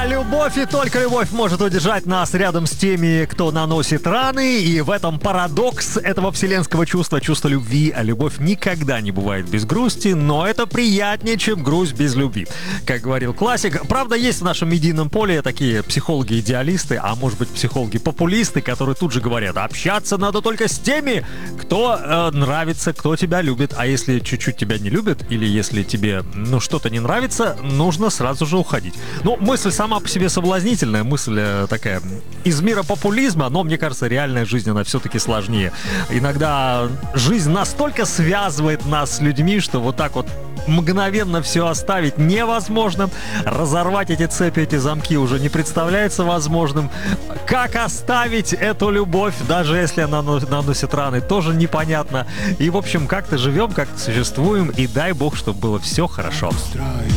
Любовь и только любовь может удержать нас рядом с теми, кто наносит раны. И в этом парадокс этого вселенского чувства, чувства любви. А любовь никогда не бывает без грусти, но это приятнее, чем грусть без любви. Как говорил классик. Правда, есть в нашем медийном поле такие психологи-идеалисты, а может быть психологи-популисты, которые тут же говорят: общаться надо только с теми, кто нравится, кто тебя любит. А если чуть-чуть тебя не любят, или если тебе что-то не нравится, нужно сразу же уходить. Мысль сама по себе соблазнительная, мысль такая из мира популизма, но, мне кажется, реальная жизнь, она все-таки сложнее. Иногда жизнь настолько связывает нас с людьми, что вот так вот мгновенно все оставить невозможно. Разорвать эти цепи, эти замки уже не представляется возможным. Как оставить эту любовь, даже если она наносит раны, тоже непонятно. И, в общем, как-то живем, как-то существуем, и дай бог, чтобы было все хорошо.